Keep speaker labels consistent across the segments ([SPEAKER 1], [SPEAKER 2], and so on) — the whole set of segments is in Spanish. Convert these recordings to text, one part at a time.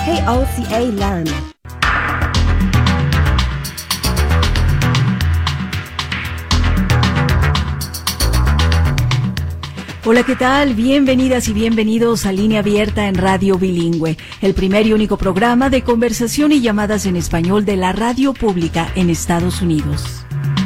[SPEAKER 1] KOCA Learn.
[SPEAKER 2] Hola, ¿qué tal? Bienvenidas y bienvenidos a Línea Abierta en Radio Bilingüe, el primer y único programa de conversación y llamadas en español de la radio pública en Estados Unidos.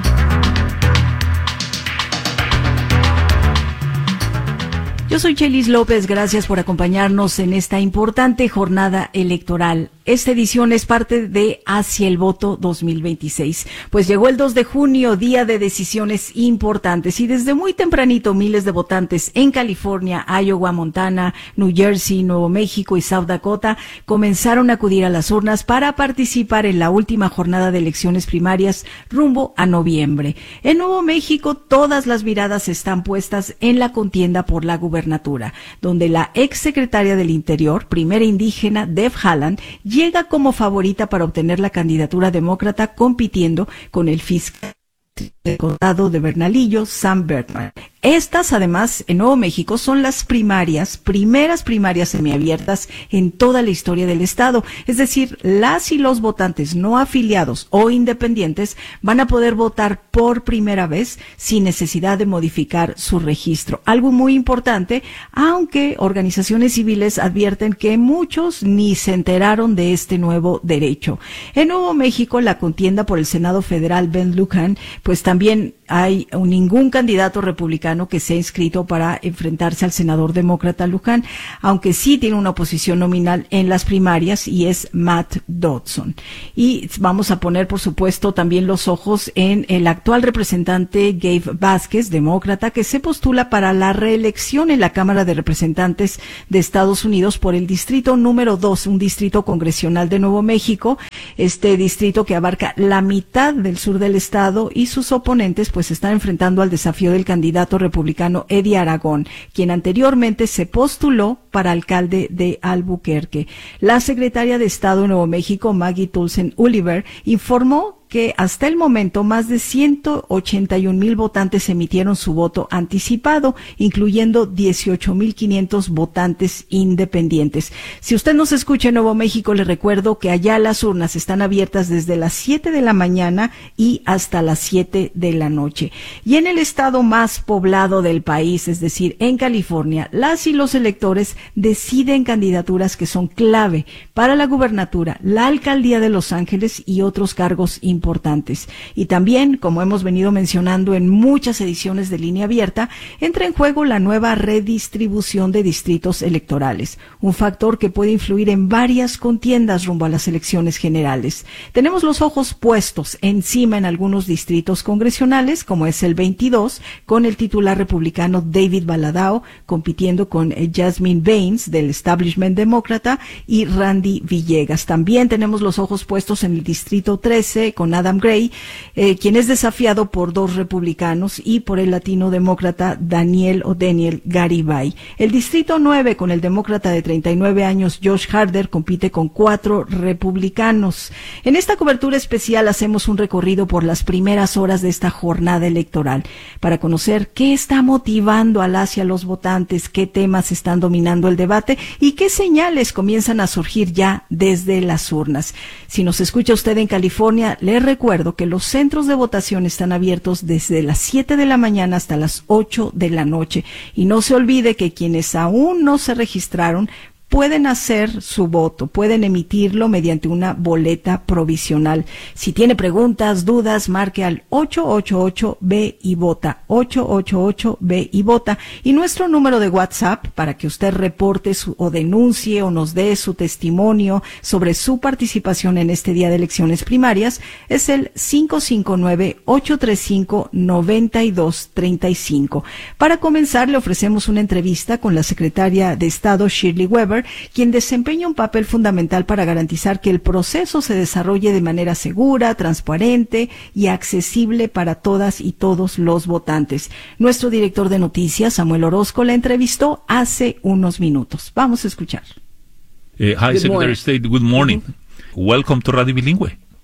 [SPEAKER 2] Yo soy Chelis López, gracias por acompañarnos en esta importante jornada electoral. Esta edición es parte de Hacia el Voto 2026, pues llegó el 2 de junio, día de decisiones importantes, y desde muy tempranito miles de votantes en California, Iowa, Montana, New Jersey, Nuevo México y South Dakota comenzaron a acudir a las urnas para participar en la última jornada de elecciones primarias rumbo a noviembre. En Nuevo México, todas las miradas están puestas en la contienda por la gubernatura, donde la exsecretaria del Interior, primera indígena, Deb Haaland, llega como favorita para obtener la candidatura demócrata, compitiendo con el fiscal del condado de Bernalillo, Sam Bertman. Estas, además, en Nuevo México, son las primeras primarias semiabiertas en toda la historia del estado. Es decir, las y los votantes no afiliados o independientes van a poder votar por primera vez sin necesidad de modificar su registro. Algo muy importante, aunque organizaciones civiles advierten que muchos ni se enteraron de este nuevo derecho. En Nuevo México, la contienda por el Senado Federal, Ben Lujan, pues también hay ningún candidato republicano que se ha inscrito para enfrentarse al senador demócrata Lujan, aunque sí tiene una oposición nominal en las primarias, y es Matt Dodson. Y vamos a poner, por supuesto, también los ojos en el actual representante Gabe Vázquez, demócrata, que se postula para la reelección en la Cámara de Representantes de Estados Unidos por el distrito número 2, un distrito congresional de Nuevo México, este distrito que abarca la mitad del sur del estado, y sus oponentes pues están enfrentando al desafío del candidato republicano Eddie Aragón, quien anteriormente se postuló para alcalde de Albuquerque. La secretaria de Estado de Nuevo México, Maggie Toulson Oliver, informó que hasta el momento más de 181,000 votantes emitieron su voto anticipado, incluyendo 18,500 votantes independientes. Si usted nos escucha en Nuevo México, le recuerdo que allá las urnas están abiertas desde las 7 de la mañana y hasta las 7 de la noche. Y en el estado más poblado del país, es decir, en California, las y los electores deciden candidaturas que son clave para la gubernatura, la alcaldía de Los Ángeles y otros cargos importantes. Y también, como hemos venido mencionando en muchas ediciones de Línea Abierta, entra en juego la nueva redistribución de distritos electorales, un factor que puede influir en varias contiendas rumbo a las elecciones generales. Tenemos los ojos puestos encima en algunos distritos congresionales, como es el 22, con el titular republicano David Valadao compitiendo con Jasmine Baines del establishment demócrata y Randy Villegas. También tenemos los ojos puestos en el distrito 13 con Adam Gray, quien es desafiado por dos republicanos, y por el latino demócrata Daniel Garibay. El distrito 9 con el demócrata de 39 años Josh Harder compite con 4 republicanos. En esta cobertura especial hacemos un recorrido por las primeras horas de esta jornada electoral para conocer qué está motivando a las y a los votantes, qué temas están dominando el debate y qué señales comienzan a surgir ya desde las urnas. Si nos escucha usted en California, le recuerdo que los centros de votación están abiertos desde las 7 de la mañana hasta las 8 de la noche. Y no se olvide que quienes aún no se registraron pueden hacer su voto, pueden emitirlo mediante una boleta provisional. Si tiene preguntas, dudas, marque al 888-B y vota, 888-B y vota. Y nuestro número de WhatsApp para que usted reporte o denuncie o nos dé su testimonio sobre su participación en este día de elecciones primarias es el 559-835-9235. Para comenzar, le ofrecemos una entrevista con la secretaria de Estado, Shirley Weber, quien desempeña un papel fundamental para garantizar que el proceso se desarrolle de manera segura, transparente y accesible para todas y todos los votantes. Nuestro director de noticias, Samuel Orozco, la entrevistó hace unos minutos. Vamos a escuchar.
[SPEAKER 3] Hi, Secretary of State. Good morning. Welcome to Radio Bilingüe.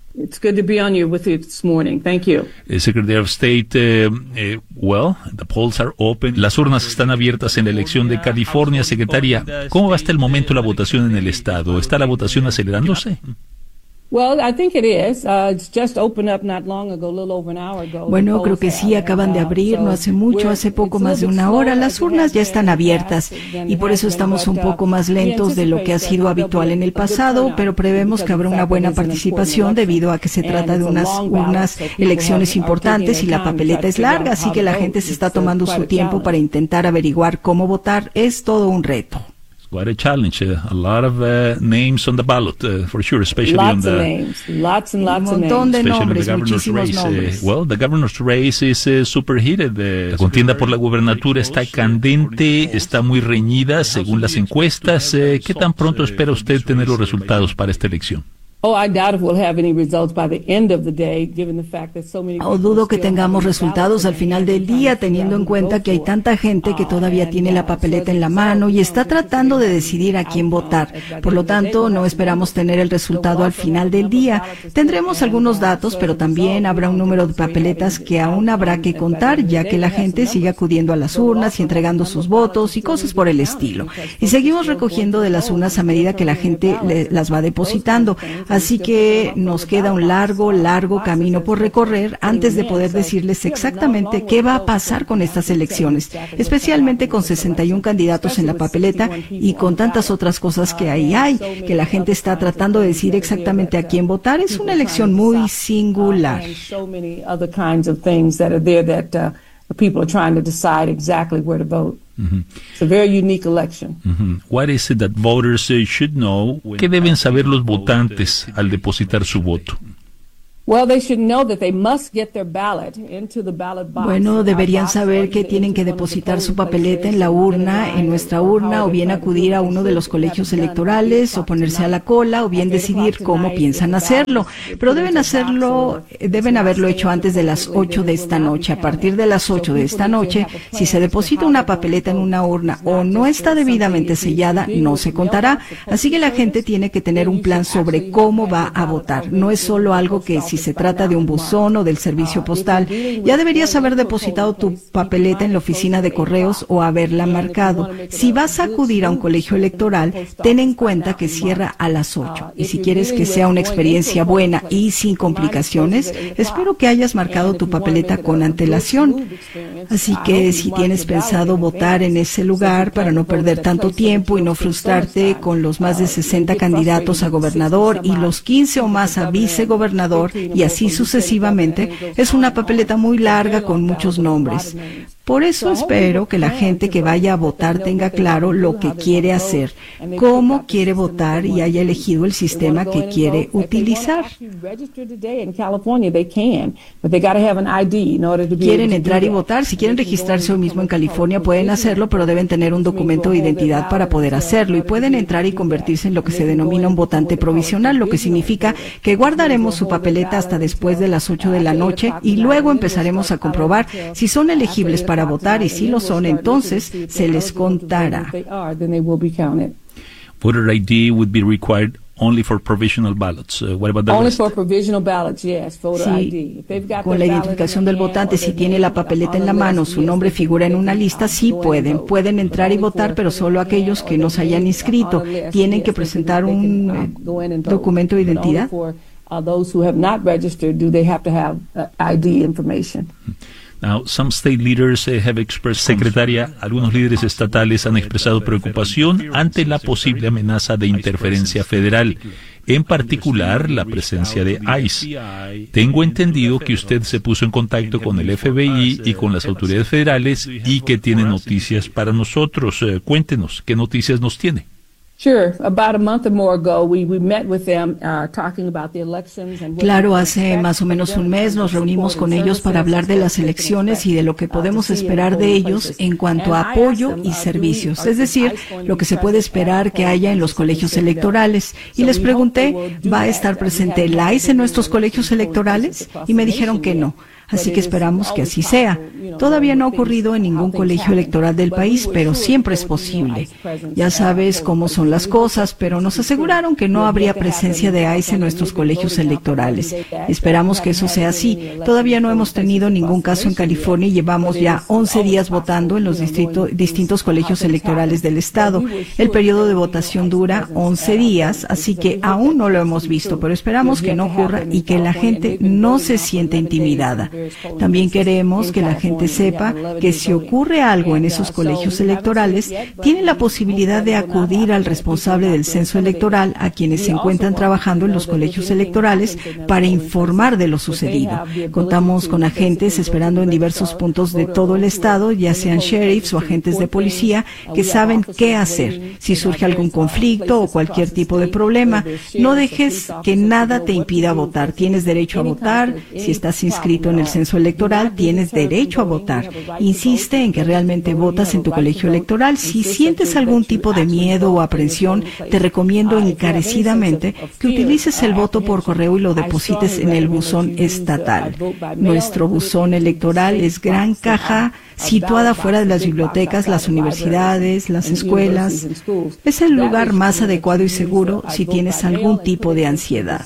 [SPEAKER 1] It's good to be on you with you this morning. Thank you.
[SPEAKER 3] Secretary of State, well, the polls are open. Las urnas están abiertas en la elección de California, secretaria. ¿Cómo va hasta el momento la votación en el estado? ¿Está la votación acelerándose?
[SPEAKER 1] Well, I think it is. It's just opened up not long ago, a little over an hour ago.
[SPEAKER 2] Bueno, creo que sí, acaban de abrir, no hace mucho, hace poco más de una hora. Las urnas ya están abiertas y por eso estamos un poco más lentos de lo que ha sido habitual en el pasado, pero prevemos que habrá una buena participación debido a que se trata de unas elecciones importantes y la papeleta es larga, así que la gente se está tomando su tiempo para intentar averiguar cómo votar. Es todo un reto.
[SPEAKER 3] Quite a challenge. A lot of names on the ballot, for sure, especially
[SPEAKER 1] Lots
[SPEAKER 3] on
[SPEAKER 1] of
[SPEAKER 3] the
[SPEAKER 1] names, lots and lots
[SPEAKER 2] Un
[SPEAKER 1] of
[SPEAKER 2] montón
[SPEAKER 1] names.
[SPEAKER 2] de
[SPEAKER 3] especially on the
[SPEAKER 2] nombres,
[SPEAKER 3] governor's
[SPEAKER 2] muchísimos
[SPEAKER 3] race.
[SPEAKER 2] nombres.
[SPEAKER 3] Well, the governor's race is super heated. La contienda por la gubernatura está candente, está muy reñida según las encuestas. ¿Qué tan pronto espera usted tener los resultados para esta elección?
[SPEAKER 1] Oh, I doubt if we'll have any results by the end of the day, given the fact that so many people
[SPEAKER 2] Dudo que
[SPEAKER 1] still
[SPEAKER 2] tengamos
[SPEAKER 1] have
[SPEAKER 2] resultados al final del día, teniendo en cuenta que hay tanta gente que todavía tiene la papeleta en la mano y está tratando de decidir a quién votar. Por lo tanto, no esperamos tener el resultado al final del día. Tendremos algunos datos, pero también habrá un número de papeletas que aún habrá que contar, ya que la gente sigue acudiendo a las urnas y entregando sus votos y cosas por el estilo. Y seguimos recogiendo de las urnas a medida que la gente las va depositando. Así que nos queda un largo camino por recorrer antes de poder decirles exactamente qué va a pasar con estas elecciones, especialmente con 61 candidatos en la papeleta y con tantas otras cosas que ahí hay, que la gente está tratando de decir exactamente a quién votar. Es una elección muy singular.
[SPEAKER 1] People are trying to decide exactly where to vote. It's a very unique election.
[SPEAKER 3] What is it that voters should know? ¿Qué deben saber los votantes al depositar su voto?
[SPEAKER 1] Well, they should know that they must get their ballot into the ballot box.
[SPEAKER 2] Bueno, deberían saber que tienen que depositar su papeleta en la urna, en nuestra urna, o bien acudir a uno de los colegios electorales, o ponerse a la cola, o bien decidir cómo piensan hacerlo. Pero deben haberlo hecho antes de las 8 de esta noche. A partir de las 8 de esta noche, si se deposita una papeleta en una urna o no está debidamente sellada, no se contará. Así que la gente tiene que tener un plan sobre cómo va a votar. No es solo algo que si se trata de un buzón o del servicio postal, ya deberías haber depositado tu papeleta en la oficina de correos o haberla marcado. Si vas a acudir a un colegio electoral, ten en cuenta que cierra a las 8. Y si quieres que sea una experiencia buena y sin complicaciones, espero que hayas marcado tu papeleta con antelación. Así que si tienes pensado votar en ese lugar para no perder tanto tiempo y no frustrarte con los más de 60 candidatos a gobernador y los 15 o más a vicegobernador, y así sucesivamente, es una papeleta muy larga con muchos nombres. Por eso espero que la gente que vaya a votar tenga claro lo que quiere hacer, cómo quiere votar y haya elegido el sistema que quiere utilizar. Quieren entrar y votar. Si quieren registrarse hoy mismo en California, pueden hacerlo, pero deben tener un documento de identidad para poder hacerlo. Y pueden entrar y convertirse en lo que se denomina un votante provisional, lo que significa que guardaremos su papeleta hasta después de las 8 de la noche y luego empezaremos a comprobar si son elegibles para votar, y si lo son, entonces se les contará.
[SPEAKER 3] Voter ID would be required only for provisional ballots. What about the
[SPEAKER 1] Only
[SPEAKER 3] rest?
[SPEAKER 1] for provisional ballots, yes, voter ID. If they've got
[SPEAKER 2] Con la
[SPEAKER 1] their ballot
[SPEAKER 2] identificación
[SPEAKER 1] in
[SPEAKER 2] del
[SPEAKER 1] their
[SPEAKER 2] votante,
[SPEAKER 1] hand,
[SPEAKER 2] si
[SPEAKER 1] or
[SPEAKER 2] tiene la papeleta en la mano, su nombre figura en una lista, sí pueden entrar y votar, pero solo aquellos que no se hayan inscrito tienen que presentar un documento de identidad.
[SPEAKER 1] Those who have not registered, do they have to have ID information?
[SPEAKER 3] Now, some state leaders have expressed, secretaria, algunos líderes estatales han expresado preocupación ante la posible amenaza de interferencia federal, en particular la presencia de ICE. Tengo entendido que usted se puso en contacto con el FBI y con las autoridades federales y que tiene noticias para nosotros. Cuéntenos, ¿qué noticias nos tiene?
[SPEAKER 1] Sure. About a month or more ago, we met with them talking about the elections and
[SPEAKER 2] Claro, hace más o menos un mes nos reunimos con ellos para hablar de las elecciones y de lo que podemos esperar de ellos en cuanto a apoyo y servicios, es decir, lo que se puede esperar que haya en los colegios electorales. Y les pregunté, ¿va a estar presente el ICE en nuestros colegios electorales? Y me dijeron que no. Así que esperamos que así sea. Todavía no ha ocurrido en ningún colegio electoral del país, pero siempre es posible. Ya sabes cómo son las cosas, pero nos aseguraron que no habría presencia de ICE en nuestros colegios electorales. Esperamos que eso sea así. Todavía no hemos tenido ningún caso en California y llevamos ya 11 días votando en los distintos colegios electorales del estado. El periodo de votación dura 11 días, así que aún no lo hemos visto, pero esperamos que no ocurra y que la gente no se sienta intimidada. También queremos que la gente sepa que si ocurre algo en esos colegios electorales, tiene la posibilidad de acudir al responsable del censo electoral, a quienes se encuentran trabajando en los colegios electorales, para informar de lo sucedido. Contamos con agentes esperando en diversos puntos de todo el estado, ya sean sheriffs o agentes de policía, que saben qué hacer si surge algún conflicto o cualquier tipo de problema. No dejes que nada te impida votar. Tienes derecho a votar. Si estás inscrito en el censo electoral, tienes derecho a votar. Insiste en que realmente votas en tu colegio electoral. Si sientes algún tipo de miedo o aprensión, te recomiendo encarecidamente que utilices el voto por correo y lo deposites en el buzón estatal. Nuestro buzón electoral es gran caja situada fuera de las bibliotecas, las universidades, las escuelas. Es el lugar más adecuado y seguro si tienes algún tipo de ansiedad.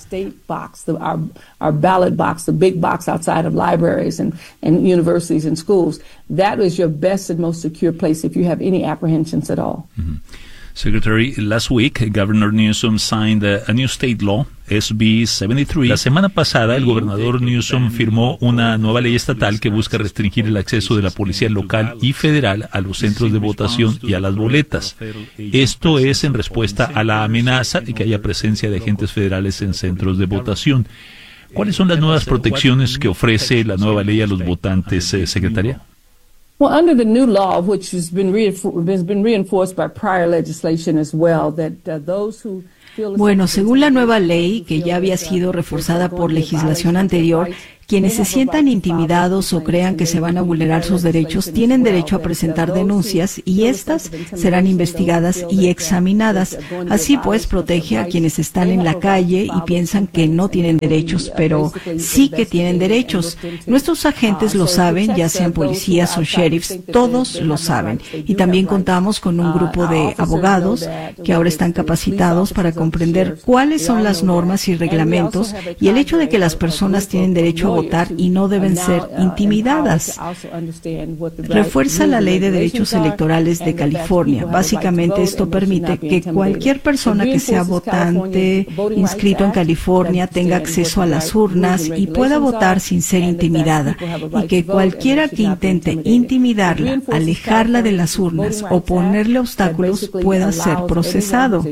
[SPEAKER 1] Our ballot box, the big box outside of libraries and universities and schools, that is your best and most secure place if you have any apprehensions at all.
[SPEAKER 3] Mm-hmm. Secretary, last week, Governor Newsom signed a new state law, SB 73. La semana pasada, el gobernador Newsom firmó una nueva ley estatal que busca restringir el acceso de la policía local y federal a los centros de votación y a las boletas. Esto es en respuesta a la amenaza de que haya presencia de agentes federales en centros de votación. ¿Cuáles son las nuevas protecciones que ofrece la nueva ley a los votantes, secretaria?
[SPEAKER 1] Well, under the new law, which has been reinforced by prior legislation as well, that those who
[SPEAKER 2] Bueno, según la nueva ley, que ya había sido reforzada por legislación anterior, quienes se sientan intimidados o crean que se van a vulnerar sus derechos tienen derecho a presentar denuncias y éstas serán investigadas y examinadas. Así pues, protege a quienes están en la calle y piensan que no tienen derechos, pero sí que tienen derechos. Nuestros agentes lo saben, ya sean policías o sheriffs, todos lo saben. Y también contamos con un grupo de abogados que ahora están capacitados para comprender cuáles son las normas y reglamentos y el hecho de que las personas tienen derecho a votar y no deben ser intimidadas. Refuerza la Ley de Derechos Electorales de California. Básicamente esto permite que cualquier persona que sea votante inscrito en California tenga acceso a las urnas y pueda votar sin ser intimidada, y que cualquiera que intente intimidarla, alejarla de las urnas o ponerle obstáculos pueda ser procesado.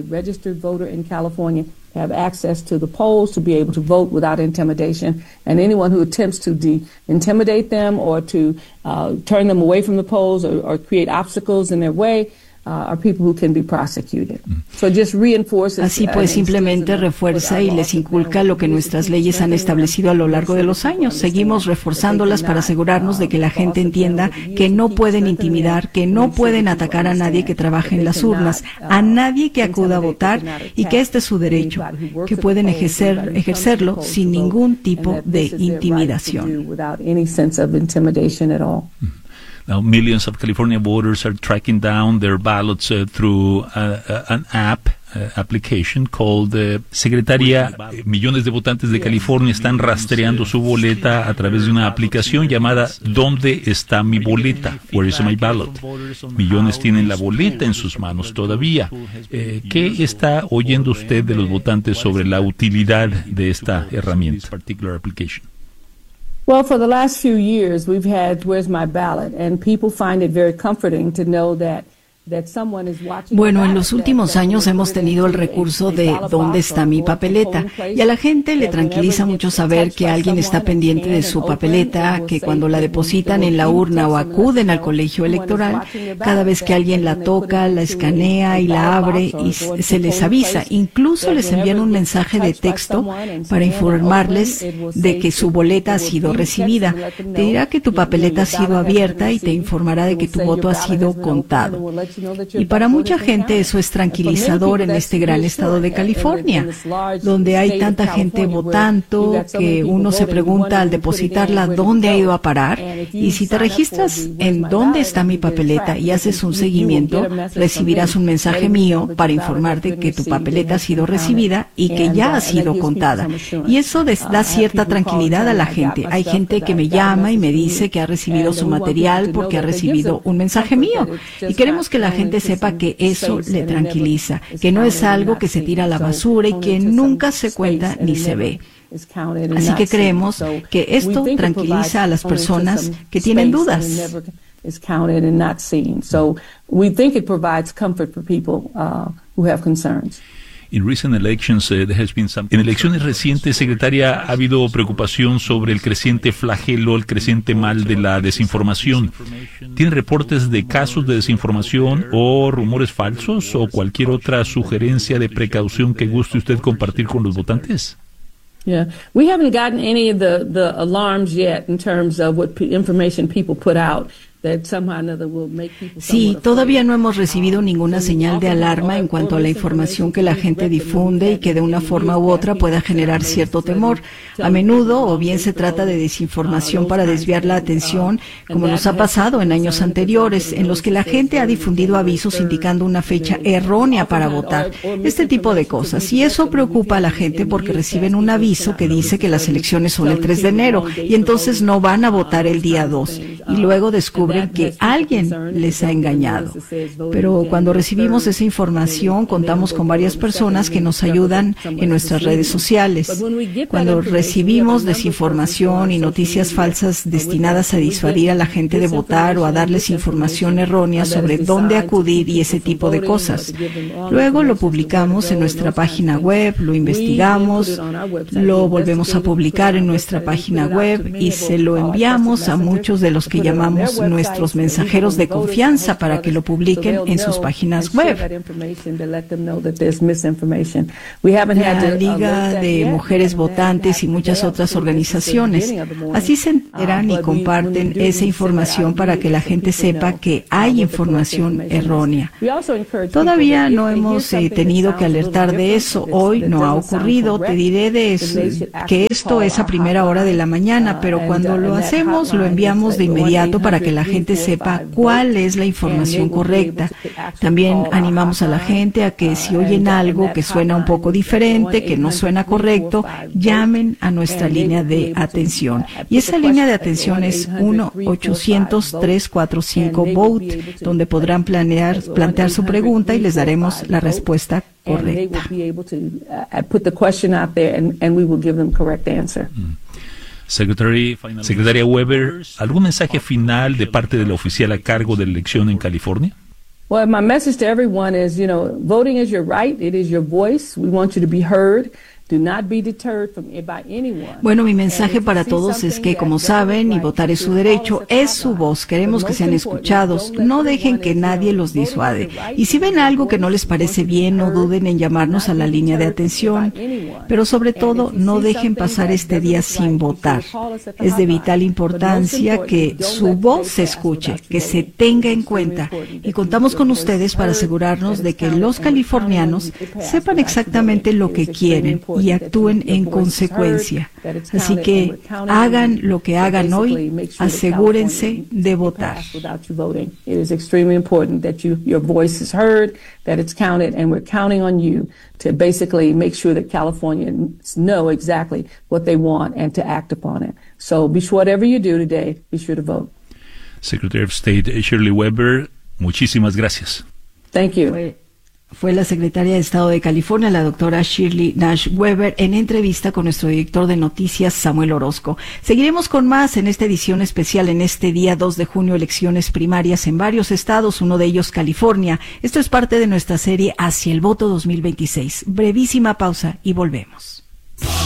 [SPEAKER 1] Have access to the polls to be able to vote without intimidation, and anyone who attempts to intimidate them or to turn them away from the polls or create obstacles in their way are people who can be prosecuted. So just reinforces.
[SPEAKER 2] Así pues, simplemente refuerza y les inculca lo que nuestras leyes han establecido a lo largo de los años. Seguimos reforzándolas para asegurarnos de que la gente entienda que no pueden intimidar, que no pueden atacar a nadie que trabaje en las urnas, a nadie que acuda a votar, y que este es su derecho, que pueden ejercerlo sin ningún tipo de intimidación.
[SPEAKER 3] Now, millions of California voters are tracking down their ballots through an application called Secretaria. Millones de votantes de California están rastreando su boleta a través de una aplicación llamada ¿Dónde está mi boleta? Where is my ballot? Millones tienen la boleta en sus manos todavía. ¿Qué está oyendo usted de los votantes sobre la utilidad de esta herramienta? Particular application.
[SPEAKER 1] Well, for the last few years, we've had Where's My Ballot, and people find it very comforting to know that
[SPEAKER 2] Bueno, en los últimos años hemos tenido el recurso de ¿dónde está mi papeleta? Y a la gente le tranquiliza mucho saber que alguien está pendiente de su papeleta, que cuando la depositan en la urna o acuden al colegio electoral, cada vez que alguien la toca, la escanea y la abre y se les avisa. Incluso les envían un mensaje de texto para informarles de que su boleta ha sido recibida. Te dirá que tu papeleta ha sido abierta y te informará de que tu voto ha sido contado. Y para mucha gente eso es tranquilizador en este gran estado de California, donde hay tanta gente votando que uno se pregunta al depositarla dónde ha ido a parar. Y si te registras en dónde está mi papeleta y haces un seguimiento, recibirás un mensaje mío para informarte que tu papeleta ha sido recibida y que ya ha sido contada. Y eso da cierta tranquilidad a la gente. Hay gente que me llama y me dice que ha recibido su material porque ha recibido un mensaje mío. Y queremos que la gente sepa que eso le tranquiliza, que no es algo que se tira a la basura y que nunca se cuenta ni se ve. Así que creemos que esto tranquiliza a las personas que tienen dudas.
[SPEAKER 1] Is counted and not seen. So we think it provides comfort for people who have concerns.
[SPEAKER 3] En elecciones recientes, secretaria, ha habido preocupación sobre el creciente flagelo, el creciente mal de la desinformación. ¿Tiene reportes de casos de desinformación o rumores falsos o cualquier otra sugerencia de precaución que guste usted compartir con los votantes?
[SPEAKER 1] Yeah, we haven't gotten any of the alarms yet in terms of what information people put out.
[SPEAKER 2] Sí, todavía no hemos recibido ninguna señal de alarma en cuanto a la información que la gente difunde y que de una forma u otra pueda generar cierto temor. A menudo, o bien se trata de desinformación para desviar la atención, como nos ha pasado en años anteriores, en los que la gente ha difundido avisos indicando una fecha errónea para votar. Este tipo de cosas. Y eso preocupa a la gente porque reciben un aviso que dice que las elecciones son el 3 de enero y entonces no van a votar el día 2. Y luego descubren que alguien les ha engañado. Pero cuando recibimos esa información, contamos con varias personas que nos ayudan en nuestras redes sociales. Cuando recibimos desinformación y noticias falsas destinadas a disuadir a la gente de votar o a darles información errónea sobre dónde acudir y ese tipo de cosas, luego lo publicamos en nuestra página web, lo investigamos, lo volvemos a publicar en nuestra página web y se lo enviamos a muchos de los que llamamos nuestros mensajeros de confianza para que lo publiquen en sus páginas web. La Liga de Mujeres Votantes y muchas otras organizaciones. Así se enteran y comparten esa información para que la gente sepa que hay información errónea. Todavía no hemos tenido que alertar de eso. Hoy no ha ocurrido. Te diré de eso, que esto es a primera hora de la mañana, pero cuando lo hacemos, lo enviamos de inmediato para que la gente sepa cuál es la información correcta. También animamos a la gente a que si oyen algo que suena un poco diferente, que no suena correcto, llamen a nuestra línea de atención. Y esa línea de atención es 1-800-345-VOTE, donde podrán plantear su pregunta y les daremos la respuesta correcta.
[SPEAKER 3] Secretaria Weber, ¿algún mensaje final de parte de la oficial a cargo de la elección en California?
[SPEAKER 1] Well, my message to everyone is, voting is your right. It is your voice. We want you to be heard.
[SPEAKER 2] Bueno, mi mensaje para todos es que, como saben, y votar es su derecho, es su voz. Queremos que sean escuchados. No dejen que nadie los disuade. Y si ven algo que no les parece bien, no duden en llamarnos a la línea de atención. Pero sobre todo, no dejen pasar este día sin votar. Es de vital importancia que su voz se escuche, que se tenga en cuenta. Y contamos con ustedes para asegurarnos de que los californianos sepan exactamente lo que quieren y actúen en consecuencia. Así que hagan lo que hagan hoy, asegúrense de votar.
[SPEAKER 1] It is extremely important that your voice is heard, that it's counted, and we're counting on you to basically make sure that Californians know exactly what they want and to act upon it. So whatever you do today, be sure to vote.
[SPEAKER 3] Secretary of State Shirley Weber, muchísimas gracias.
[SPEAKER 1] Thank you.
[SPEAKER 2] Fue la secretaria de Estado de California, la doctora Shirley Nash Weber, en entrevista con nuestro director de noticias, Samuel Orozco. Seguiremos con más en esta edición especial en este día 2 de junio, elecciones primarias en varios estados, uno de ellos California. Esto es parte de nuestra serie Hacia el Voto 2026. Brevísima pausa y volvemos.